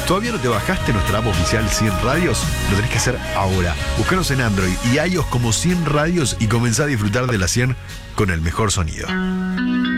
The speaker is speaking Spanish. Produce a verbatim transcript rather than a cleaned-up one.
¿Todavía no te bajaste nuestra app oficial cien Radios? Lo tenés que hacer ahora. Búscanos en Android y iOS como cien Radios y comenzá a disfrutar de la cien con el mejor sonido.